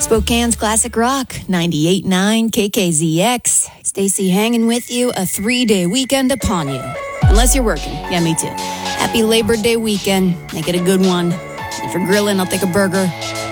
Spokane's Classic Rock, 98.9 KKZX. Stacy hanging with you, a 3-day weekend upon you. Unless you're working. Yeah, me too. Happy Labor Day weekend. Make it a good one. If you're grilling, I'll take a burger.